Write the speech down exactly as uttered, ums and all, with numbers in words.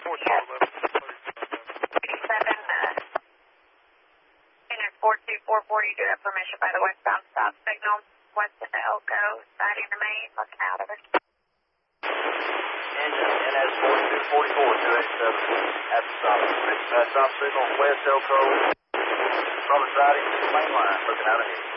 Yes. eighty-seven, uh, four two four four, you do have permission by the westbound stop signal, west into Elko, sighting the main, looking out of it. Engine, N S four two four four, two eight seven, at the stop. Uh, stop signal, west Elko, from the siding, main line, looking out ahead.